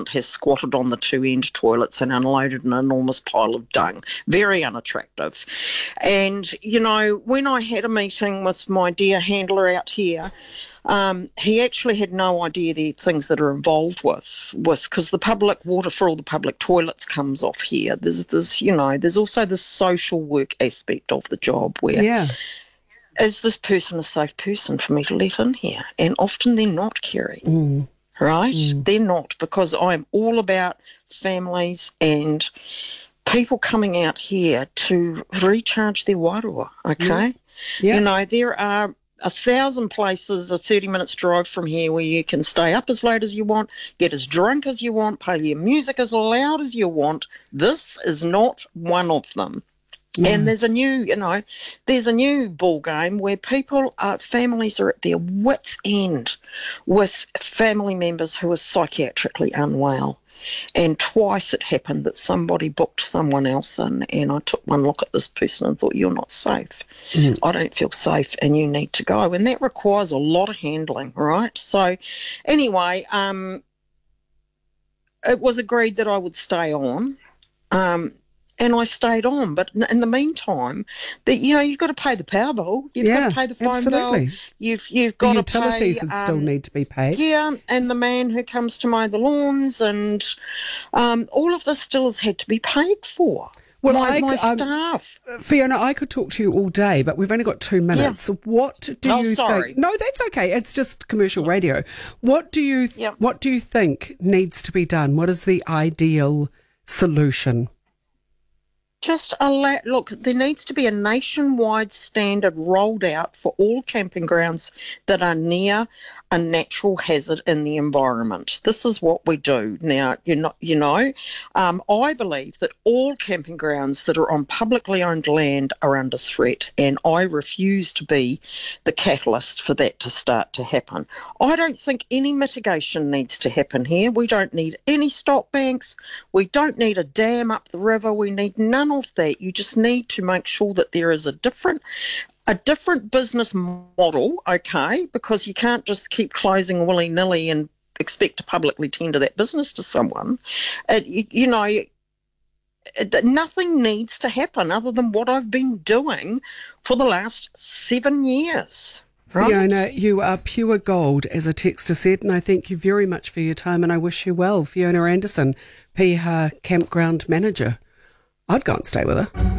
peasant has squatted on the two-end toilets and unloaded an enormous pile of dung. Very unattractive. And, when I had a meeting with my dear handler out here, he actually had no idea the things that are involved with because the public water for all the public toilets comes off here. There's also the social work aspect of the job where is this person a safe person for me to let in here? And often they're not, Kerry, right? They're not, because I'm all about families and people coming out here to recharge their wārua, okay? Yeah. There are 1,000 places, a 30 minutes drive from here, where you can stay up as late as you want, get as drunk as you want, play your music as loud as you want. This is not one of them. Yeah. And there's a new ball game where families are at their wits' end with family members who are psychiatrically unwell. And twice it happened that somebody booked someone else in, and I took one look at this person and thought, you're not safe. I don't feel safe and you need to go. And that requires a lot of handling, right? So anyway, it was agreed that I would stay on. And I stayed on, but in the meantime, you've got to pay the power bill, you've got to pay the phone bill, you've got the to pay. Utilities would still need to be paid. Yeah, and the man who comes to mow the lawns, and all of this still has had to be paid for. Well, my staff. Fiona, I could talk to you all day, but we've only got 2 minutes. So what do you think? No, that's okay. It's just commercial radio. What do you think needs to be done? What is the ideal solution? Look, there needs to be a nationwide standard rolled out for all camping grounds that are near a natural hazard in the environment. This is what we do. Now, I believe that all camping grounds that are on publicly owned land are under threat, and I refuse to be the catalyst for that to start to happen. I don't think any mitigation needs to happen here. We don't need any stop banks. We don't need a dam up the river. We need none of that. You just need to make sure that there is a different business model, okay, because you can't just keep closing willy-nilly and expect to publicly tender that business to someone. Nothing needs to happen other than what I've been doing for the last 7 years. Right? Fiona, you are pure gold, as a texter said, and I thank you very much for your time, and I wish you well. Fiona Anderson, Piha Campground Manager. I'd go and stay with her.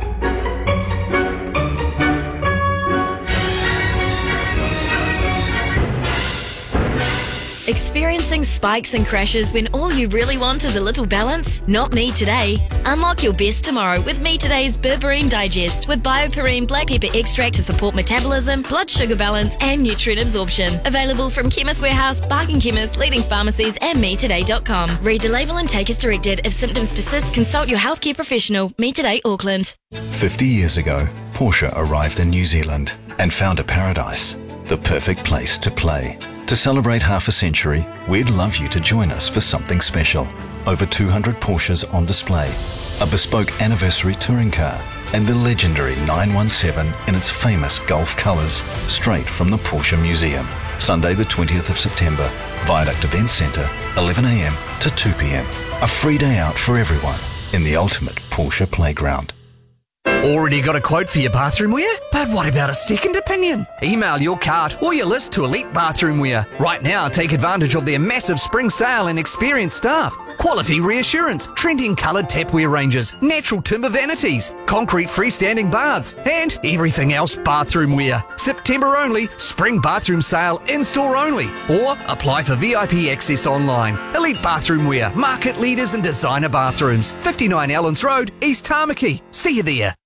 Experiencing spikes and crashes when all you really want is a little balance? Not me today. Unlock your best tomorrow with Me Today's Berberine Digest with BioPerine black pepper extract to support metabolism, blood sugar balance and nutrient absorption. Available from Chemist Warehouse, Bargain Chemist, leading pharmacies and metoday.com. Read the label and take as directed. If symptoms persist, consult your healthcare professional. Me Today, Auckland. 50 years ago, Porsche arrived in New Zealand and found a paradise, the perfect place to play. To celebrate half a century, we'd love you to join us for something special. Over 200 Porsches on display, a bespoke anniversary touring car, and the legendary 917 in its famous Gulf colours, straight from the Porsche Museum. Sunday the 20th of September, Viaduct Event Centre, 11 a.m. to 2 p.m. A free day out for everyone in the ultimate Porsche playground. Already got a quote for your bathroom wear? But what about a second opinion? Email your cart or your list to Elite Bathroom Wear. Right now, take advantage of their massive spring sale and experienced staff. Quality reassurance, trending coloured tapware ranges, natural timber vanities, concrete freestanding baths, and everything else bathroom wear. September only, spring bathroom sale in-store only. Or apply for VIP access online. Elite Bathroom Wear, market leaders in designer bathrooms. 59 Allens Road, East Tamaki. See you there.